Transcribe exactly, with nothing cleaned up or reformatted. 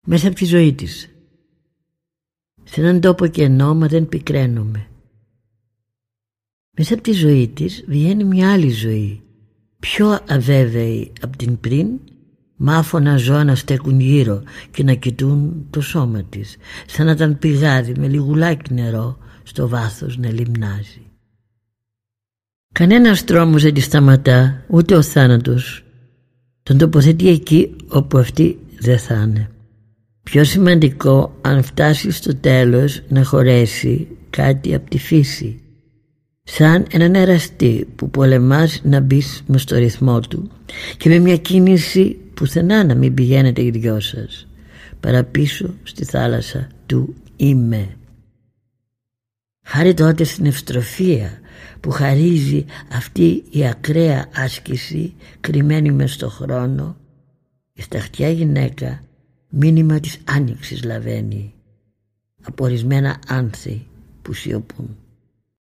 μέσα από τη ζωή της. Σε έναν τόπο κενό, μα δεν πικραίνομαι. Μέσα από τη ζωή της βγαίνει μια άλλη ζωή, πιο αβέβαιη από την πριν, μ' άφωνα ζώα να στέκουν γύρω και να κοιτούν το σώμα της, σαν να ήταν πηγάδι με λιγουλάκι νερό στο βάθος να λιμνάζει. Κανένας τρόμος δεν τη σταματά, ούτε ο θάνατος. Τον τοποθετεί εκεί όπου αυτή δεν θα είναι. Πιο σημαντικό, αν φτάσει στο τέλος, να χωρέσει κάτι από τη φύση. Σαν έναν εραστή που πολεμάς να μπεις μες στο ρυθμό του και με μια κίνηση πουθενά να μην πηγαίνετε οι δυο σας, παραπίσω στη θάλασσα του είμαι. Χάρη τότε στην ευστροφία που χαρίζει αυτή η ακραία άσκηση κρυμμένη μες στο χρόνο, η σταχτιά γυναίκα μήνυμα της άνοιξης λαβαίνει από ορισμένα άνθη που σιωπούν.